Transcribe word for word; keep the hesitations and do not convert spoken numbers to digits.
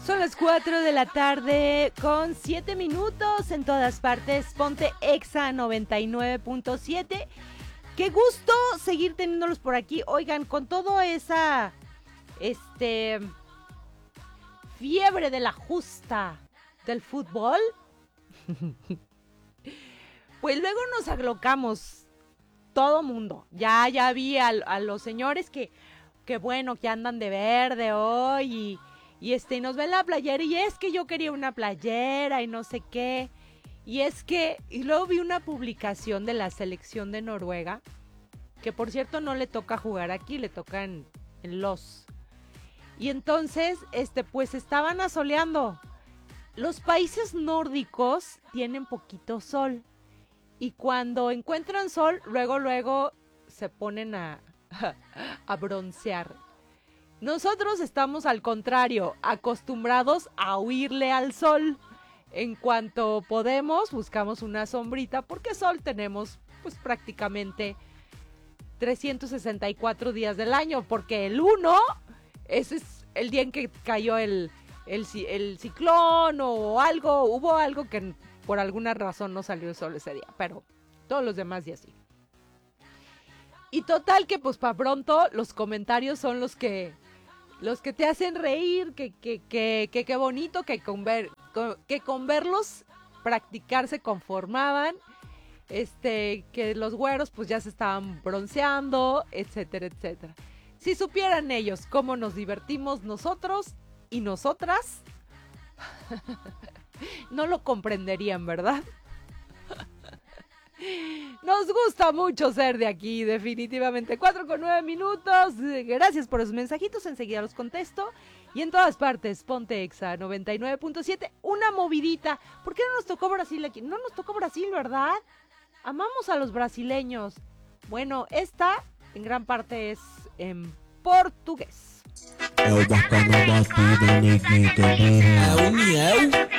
Son las cuatro de la tarde con siete minutos en todas partes. Ponte Exa noventa y nueve punto siete. Qué gusto seguir teniéndolos por aquí. Oigan, con toda esa este fiebre de la justa del fútbol, pues luego nos aglocamos todo mundo. Ya, ya vi a, a los señores que, que bueno, que andan de verde hoy y, y este, y nos ven la playera y es que yo quería una playera y no sé qué. Y es que, y luego vi una publicación de la selección de Noruega, que por cierto no le toca jugar aquí, le toca en, en Los. Y entonces, este, pues estaban asoleando. Los países nórdicos tienen poquito sol. Y cuando encuentran sol, luego, luego se ponen a, a broncear. Nosotros estamos al contrario, acostumbrados a huirle al sol. En cuanto podemos, buscamos una sombrita, porque sol tenemos pues prácticamente trescientos sesenta y cuatro días del año, porque el uno, ese es el día en que cayó el, el, el ciclón o algo, hubo algo que por alguna razón no salió el sol ese día, pero todos los demás días sí. Y total que pues para pronto los comentarios son los que los que te hacen reír, que que que que qué bonito, que con ver con, que con verlos practicar se conformaban, este que los güeros pues ya se estaban bronceando, etcétera, etcétera. Si supieran ellos cómo nos divertimos nosotros y nosotras, no lo comprenderían, ¿verdad? Nos gusta mucho ser de aquí, definitivamente. Cuatro con nueve minutos. Gracias por los mensajitos, enseguida los contesto. Y en todas partes, ponte Exa noventa y nueve punto siete. Una movidita. ¿Por qué no nos tocó Brasil aquí? No nos tocó Brasil, ¿verdad? Amamos a los brasileños. Bueno, esta en gran parte es en portugués.